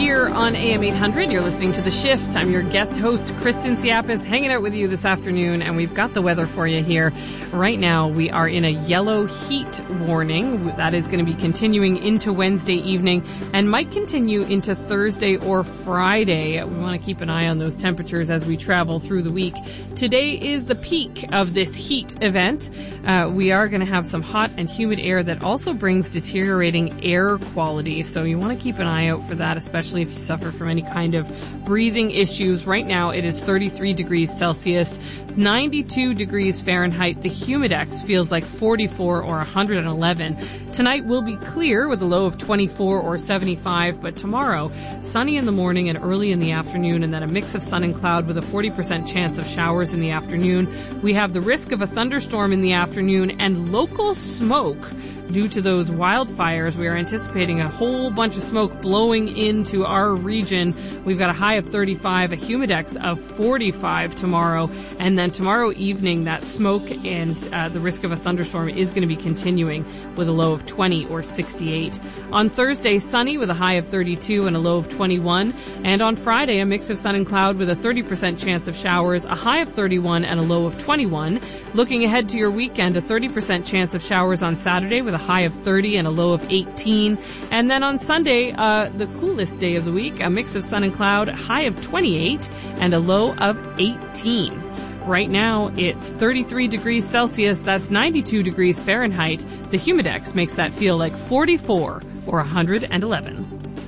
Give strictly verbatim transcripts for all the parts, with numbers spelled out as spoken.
here on A M eight hundred. You're listening to The Shift. I'm your guest host, Kristen Siapis, hanging out with you this afternoon, and we've got the weather for you here. Right now, we are in a yellow heat warning. That is going to be continuing into Wednesday evening and might continue into Thursday or Friday. We want to keep an eye on those temperatures as we travel through the week. Today is the peak of this heat event. Uh, we are going to have some hot and humid air that also brings deteriorating air quality, so you want to keep an eye out for that, especially if you suffer from any kind of breathing issues. Right now it is thirty-three degrees Celsius, ninety-two degrees Fahrenheit. The humidex feels like forty-four or one hundred eleven. Tonight will be clear with a low of twenty-four or seventy-five, but tomorrow sunny in the morning and early in the afternoon, and then a mix of sun and cloud with a forty percent chance of showers in the afternoon. We have the risk of a thunderstorm in the afternoon and local smoke due to those wildfires. We are anticipating a whole bunch of smoke blowing into our region. We've got a high of thirty-five, a humidex of forty-five tomorrow, and then tomorrow evening that smoke and uh, the risk of a thunderstorm is going to be continuing with a low of twenty or sixty-eight. On Thursday, sunny with a high of thirty-two and a low of twenty-one, and on Friday a mix of sun and cloud with a thirty percent chance of showers, a high of thirty-one and a low of twenty-one. Looking ahead to your weekend, a thirty percent chance of showers on Saturday with a high of thirty and a low of eighteen. And then on Sunday, uh, the coolest day of the week, a mix of sun and cloud, high of twenty-eight and a low of eighteen. Right now, it's thirty-three degrees Celsius. That's ninety-two degrees Fahrenheit. The humidex makes that feel like forty-four or one hundred eleven.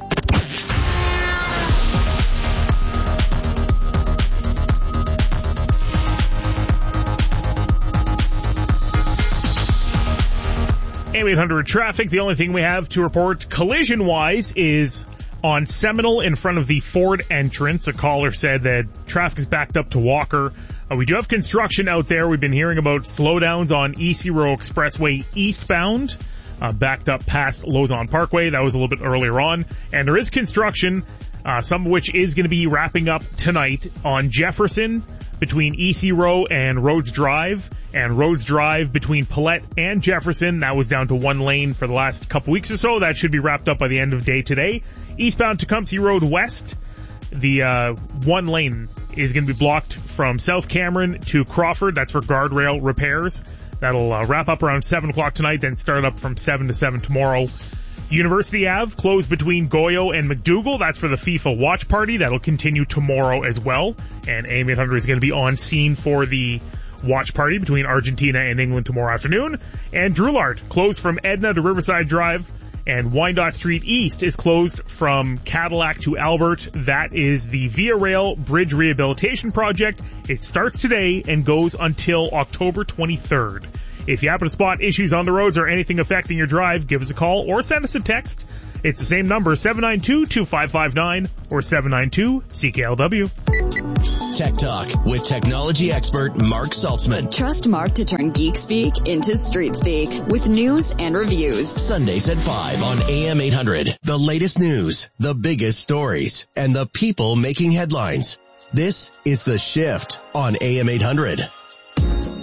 A M eight hundred traffic. The only thing we have to report collision-wise is on Seminole in front of the Ford entrance. A caller said that traffic is backed up to Walker. Uh, we do have construction out there. We've been hearing about slowdowns on E C Row Expressway eastbound, uh, backed up past Lausanne Parkway. That was a little bit earlier on. And there is construction, uh, some of which is going to be wrapping up tonight on Jefferson between E C Row and Rhodes Drive, and Rhodes Drive between Paulette and Jefferson. That was down to one lane for the last couple weeks or so. That should be wrapped up by the end of day today. Eastbound Tecumseh Road West, the uh one lane is going to be blocked from South Cameron to Crawford. That's for guardrail repairs. That'll uh, wrap up around seven o'clock tonight, then start up from seven to seven tomorrow. University Avenue closed between Goyo and McDougall. That's for the FIFA watch party. That'll continue tomorrow as well. And A M eight hundred is going to be on scene for the watch party between Argentina and England tomorrow afternoon. And Drouillard closed from Edna to Riverside Drive. And Wyandotte Street East is closed from Cadillac to Albert. That is the Via Rail Bridge Rehabilitation Project. It starts today and goes until October twenty-third. If you happen to spot issues on the roads or anything affecting your drive, give us a call or send us a text. It's the same number, seven nine two, two five five nine or seven nine two C K L W. Tech Talk with technology expert Mark Saltzman. Trust Mark to turn geek speak into street speak with news and reviews. Sundays at five on A M eight hundred. The latest news, the biggest stories, and the people making headlines. This is The Shift on A M eight hundred.